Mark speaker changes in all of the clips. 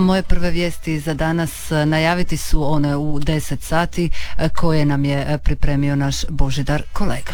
Speaker 1: Moje prve vijesti za danas najaviti su one u 10 sati koje nam je pripremio naš Božidar kolega.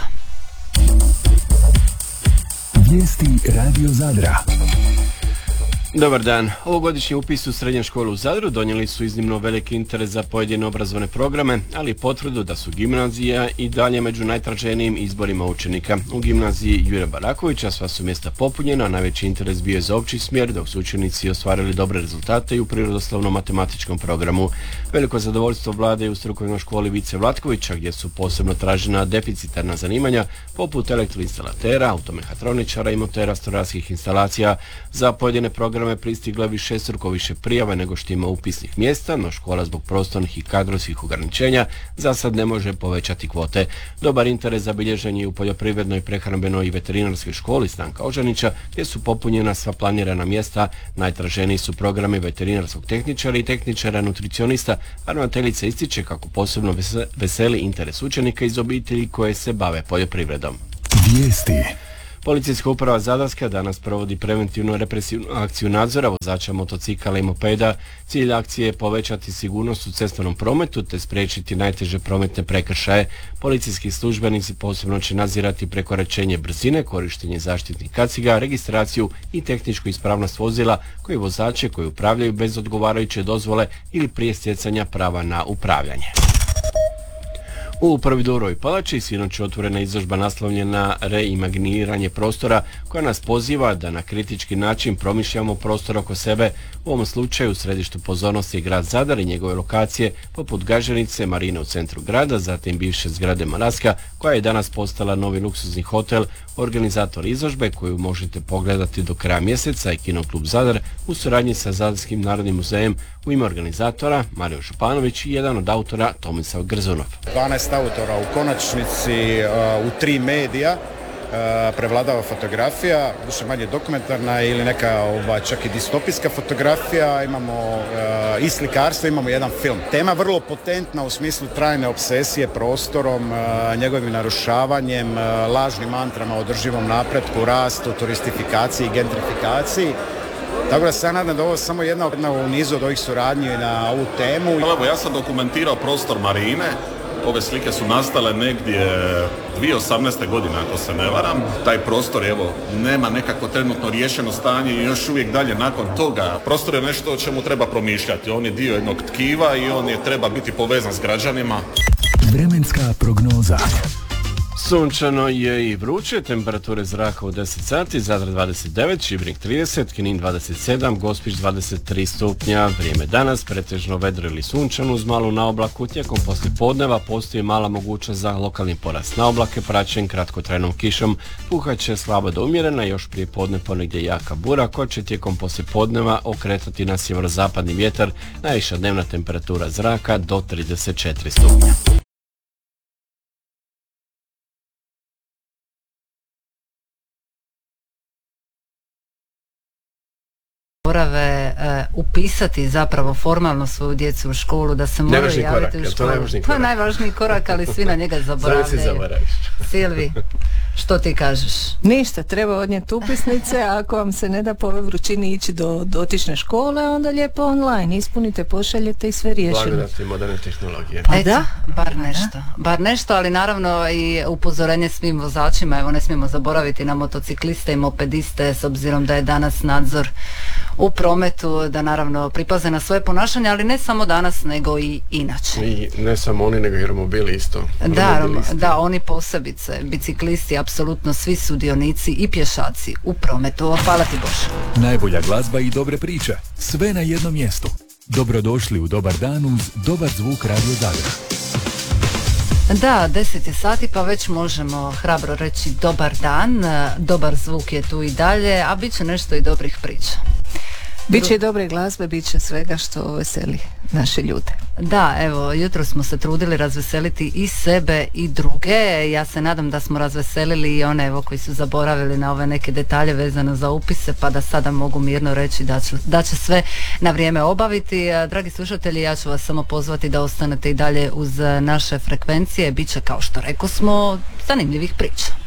Speaker 2: Vijesti Radio Zadra.
Speaker 3: Dobar dan. Ovogodišnji upis u srednje škole u Zadru donijeli su iznimno veliki interes za pojedine obrazovne programe, ali i potvrdu da su gimnazija i dalje među najtraženijim izborima učenika. U gimnaziji Jure Barakovića sva su mjesta popunjena, najveći interes bio je za opći smjer, dok su učenici ostvarili dobre rezultate i u prirodoslovnom matematičkom programu. Veliko zadovoljstvo vlade i u strukovnoj školi Vice Vlatkovića, gdje su posebno tražena deficitarna zanimanja poput elektroinstalatera, automehatroničara i montera strojarskih instalacija. Za pojedine programe pristiglo je višestruko više prijava nego što ima upisnih mjesta, no škola zbog prostornih i kadrovskih ograničenja za sad ne može povećati kvote. Dobar interes zabilježen je u poljoprivrednoj, prehrambenoj i veterinarskoj školi Stanka Ožanića, gdje su popunjena sva planirana mjesta. Najtraženiji su programi veterinarskog tehničara i tehničara nutricionista, a ravnateljica ističe kako posebno veseli interes učenika iz obitelji koje se bave poljoprivredom.
Speaker 2: Vijesti.
Speaker 3: Policijska uprava Zadarska danas provodi preventivnu represivnu akciju nadzora vozača motocikala i mopeda. Cilj akcije je povećati sigurnost u cestovnom prometu te spriječiti najteže prometne prekršaje. Policijski službenici posebno će nadzirati prekoračenje brzine, korištenje zaštitnih kaciga, registraciju i tehničku ispravnost vozila koji vozače koji upravljaju bez odgovarajuće dozvole ili prije stjecanja prava na upravljanje. U Prvidorovoj palači sinoć je otvorena izložba naslovljena reimaginiranje prostora, koja nas poziva da na kritički način promišljamo prostor oko sebe. U ovom slučaju u središtu pozornosti je grad Zadar i njegove lokacije poput Gaženice, marine u centru grada, zatim bivše zgrade Maraska, koja je danas postala novi luksuzni hotel. Organizator izložbe, koju možete pogledati do kraja mjeseca, je Kinoklub Zadar u suradnji sa Zadarskim narodnim muzejem. U ime organizatora Mario Županović i jedan od autora Tomislav Grzunov.
Speaker 4: 12 autora u konačnici u 3 medija prevladava fotografija, više manje dokumentarna ili neka čak i distopijska fotografija, imamo i slikarstvo, imamo jedan film. Tema vrlo potentna u smislu trajne obsesije prostorom, njegovim narušavanjem, lažnim mantrama o održivom napretku, rastu, turistifikaciji i gentrifikaciji. Tako da se nadam da ovo je samo jedna u nizu od ovih suradnji na ovu temu.
Speaker 5: Evo, ja sam dokumentirao prostor marine. Ove slike su nastale negdje 2018. godine, ako se ne varam. Taj prostor, evo, nema nekako trenutno riješeno stanje i još uvijek dalje nakon toga. Prostor je nešto o čemu treba promišljati. On je dio jednog tkiva i on je treba biti povezan s građanima.
Speaker 2: Vremenska prognoza.
Speaker 3: Sunčano je i vruće, temperature zraka u 10 sati, Zadar 29, Šibenik 30, Knin 27, Gospić 23 stupnja. Vrijeme danas pretežno vedro ili sunčano uz malu naoblaku. Tijekom poslijepodneva postoji mala mogućnost za lokalni porast naoblake praćen kratkotrajnom kišom. Puhat će slabo do umjerena, još prije podne ponegdje jaka bura koja će tijekom poslijepodneva okretati na sjeverozapadni vjetar. Najviša dnevna temperatura zraka do 34 stupnja.
Speaker 1: Morave upisati zapravo formalno svoju djecu u školu, da se moraju javiti u školu. To je najvažniji korak, ali svi na njega zaboravljaju. Silvi, što ti kažeš?
Speaker 6: Ništa, treba odnijeti upisnice, ako vam se ne da po ovoj vrućini ići do dotične škole, onda lijepo online, ispunite, pošaljete i sve riješeno.
Speaker 3: Blagodati moderne tehnologije.
Speaker 1: Da, bar nešto, ali naravno i upozorenje svim vozačima, evo ne smijemo zaboraviti na motocikliste i mopediste, s obzirom da je danas nadzor u prometu, da naravno pripaze na svoje ponašanje, ali ne samo danas, nego i inače. I
Speaker 3: ne samo oni, nego i romobili isto.
Speaker 1: Da, oni posebice, biciklisti, apsolutno svi sudionici i pješaci u prometu. Hvala ti Bože.
Speaker 2: Najbolja glazba i dobre priče, sve na jednom mjestu. Dobrodošli u Dobar dan uz Dobar zvuk Radio Zadra.
Speaker 1: Da, 10 je sati pa već možemo hrabro reći dobar dan, dobar zvuk je tu i dalje, a bit će nešto i dobrih priča.
Speaker 6: Biće i dobre glazbe, bit će svega što veseli naše ljude.
Speaker 1: Da, evo, jutro smo se trudili razveseliti i sebe i druge. Ja se nadam da smo razveselili i one evo koji su zaboravili na ove neke detalje vezane za upise, pa da sada mogu mirno reći da će sve na vrijeme obaviti. Dragi slušatelji, ja ću vas samo pozvati da ostanete i dalje uz naše frekvencije. Biće, kao što rekao smo, zanimljivih priča.